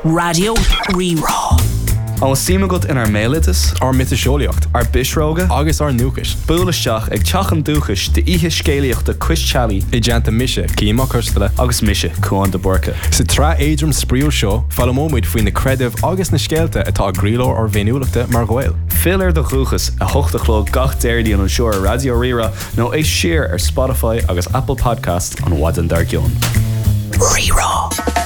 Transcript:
Radio Rerá. An símagat in mélitas, ar mitiseolaíocht, ar bisróga, agus ar núchas. Búlaisteach ag teachan dúchas de ihe scéalaíocht de Chris I deanta mise, címa custala, agus mise chuan de borca. Sa trá éidrim spríúil seo, fallamóid faoin na credibh agus na scéalta atá gríló ar bhéniúlachta mar ghail. Filar de chuchas a hochtachló gach déirdí an seoir Radio Rerá nó é siar ar Spotify agus Apple Podcast an Wadan Dargion. Rerá.